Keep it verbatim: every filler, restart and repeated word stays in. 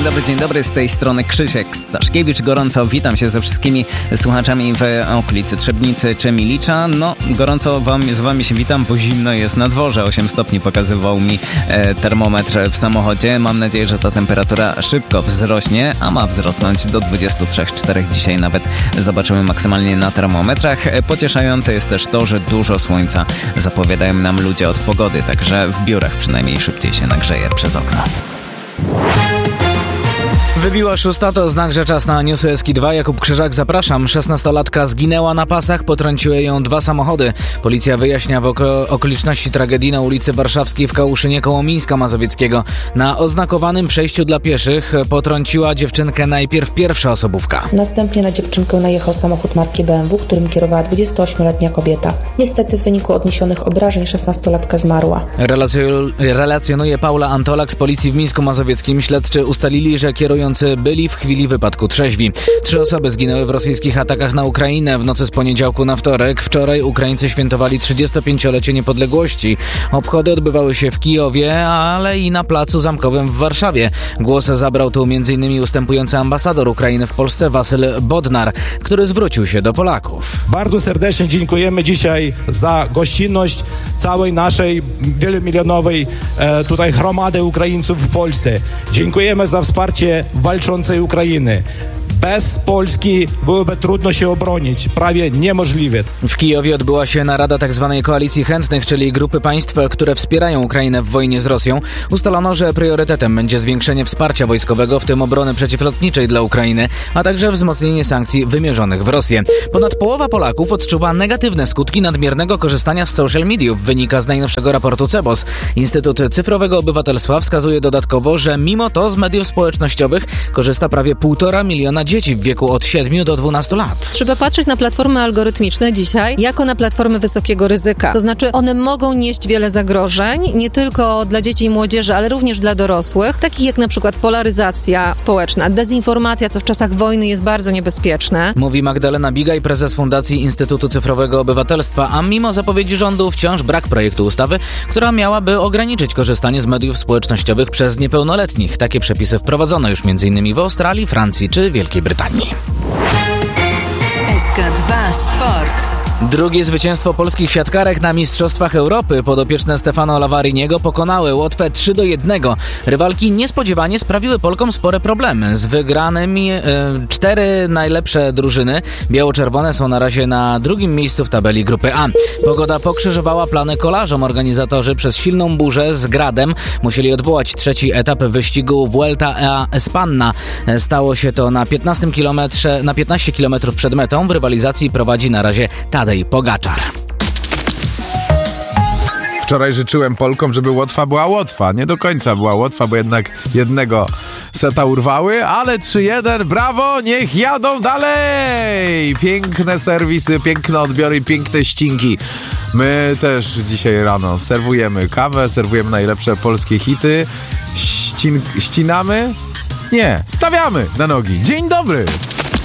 dobry, dzień dobry, z tej strony Krzysiek Staszkiewicz. Gorąco witam się ze wszystkimi słuchaczami w okolicy Trzebnicy czy Milicza. No, gorąco wam, z wami się witam, bo zimno jest na dworze. osiem stopni pokazywał mi e, termometr w samochodzie. Mam nadzieję, że ta temperatura szybko wzrośnie, a ma wzrosnąć do dwudziestu trzech czterech. Dzisiaj nawet zobaczymy maksymalnie na termometrach. E, pocieszające jest też to, że dużo słońca zapowiadają nam ludzie od pogody, także w biurach przynajmniej szybciej się nagrzeje przez okno. Wybiła szósta, to znak, że czas na Newsy Eski dwa. Jakub Krzyżak, zapraszam. szesnastolatka zginęła na pasach, potrąciły ją dwa samochody. Policja wyjaśnia w oko- okoliczności tragedii na ulicy Warszawskiej w Kałuszynie koło Mińska Mazowieckiego. Na oznakowanym przejściu dla pieszych potrąciła dziewczynkę najpierw pierwsza osobówka. Następnie na dziewczynkę najechał samochód marki B M W, którym kierowała dwudziestoośmioletnia kobieta. Niestety w wyniku odniesionych obrażeń szesnastolatka zmarła. Relacjo- relacjonuje Paula Antolak z policji w Mińsku Mazowieckim. Śledczy ustalili, że kierujący byli w chwili wypadku trzeźwi. Trzy osoby zginęły w rosyjskich atakach na Ukrainę w nocy z poniedziałku na wtorek. Wczoraj Ukraińcy świętowali trzydziestopięciolecie niepodległości. Obchody odbywały się w Kijowie, ale i na Placu Zamkowym w Warszawie. Głos zabrał tu m.in. ustępujący ambasador Ukrainy w Polsce Wasyl Bodnar, który zwrócił się do Polaków. Bardzo serdecznie dziękujemy dzisiaj za gościnność całej naszej wielomilionowej e, tutaj gromady Ukraińców w Polsce. Dziękujemy za wsparcie walczącej Ukrainy. Bez Polski byłoby trudno się obronić, prawie niemożliwe. W Kijowie odbyła się narada tzw. Koalicji Chętnych, czyli grupy państw, które wspierają Ukrainę w wojnie z Rosją. Ustalono, że priorytetem będzie zwiększenie wsparcia wojskowego, w tym obrony przeciwlotniczej dla Ukrainy, a także wzmocnienie sankcji wymierzonych w Rosję. Ponad połowa Polaków odczuwa negatywne skutki nadmiernego korzystania z social mediów, wynika z najnowszego raportu C E B O S. Instytut Cyfrowego Obywatelstwa wskazuje dodatkowo, że mimo to z mediów społecznościowych korzysta prawie półtora miliona dzieci w wieku od siedmiu do dwunastu lat. Trzeba patrzeć na platformy algorytmiczne dzisiaj jako na platformy wysokiego ryzyka. To znaczy one mogą nieść wiele zagrożeń, nie tylko dla dzieci i młodzieży, ale również dla dorosłych, takich jak na przykład polaryzacja społeczna, dezinformacja, co w czasach wojny jest bardzo niebezpieczne. Mówi Magdalena Bigaj, prezes Fundacji Instytutu Cyfrowego Obywatelstwa, a mimo zapowiedzi rządu wciąż brak projektu ustawy, która miałaby ograniczyć korzystanie z mediów społecznościowych przez niepełnoletnich. Takie przepisy wprowadzono już m.in. w Australii, Francji czy Wielkiej Brytanii. S K dwa Sport. Drugie zwycięstwo polskich siatkarek na Mistrzostwach Europy. Podopieczne Stefano Lavariniego pokonały Łotwę trzy do jednego. Rywalki niespodziewanie sprawiły Polkom spore problemy. Z wygranymi e, cztery najlepsze drużyny biało-czerwone są na razie na drugim miejscu w tabeli grupy A. Pogoda pokrzyżowała plany kolarzom. Organizatorzy przez silną burzę z gradem musieli odwołać trzeci etap wyścigu Vuelta a España. Stało się to na piętnastym kilometrze, na piętnaście kilometrów przed metą. W rywalizacji prowadzi na razie Tadej Pogaczar. Wczoraj życzyłem Polkom, żeby Łotwa była Łotwa. Nie do końca była Łotwa, bo jednak jednego seta urwały, ale trzy jeden, brawo, niech jadą dalej! Piękne serwisy, piękne odbiory, piękne ścinki. My też dzisiaj rano serwujemy kawę, serwujemy najlepsze polskie hity. Ścin- ścinamy? Nie, stawiamy na nogi. Dzień dobry!